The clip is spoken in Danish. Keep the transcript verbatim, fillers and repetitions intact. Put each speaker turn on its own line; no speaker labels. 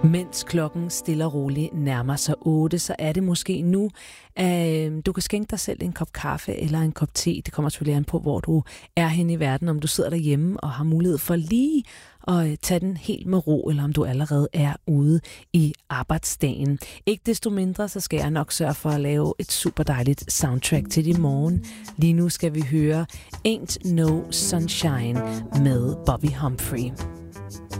Mens klokken stille og roligt nærmer sig otte, så er det måske nu, at du kan skænke dig selv en kop kaffe eller en kop te. Det kommer selvfølgelig an på, hvor du er henne i verden. Om du sidder derhjemme og har mulighed for lige at tage den helt med ro, eller om du allerede er ude i arbejdsdagen. Ikke desto mindre, så skal jeg nok sørge for at lave et super dejligt soundtrack til i morgen. Lige nu skal vi høre Ain't No Sunshine med Bobby Humphrey.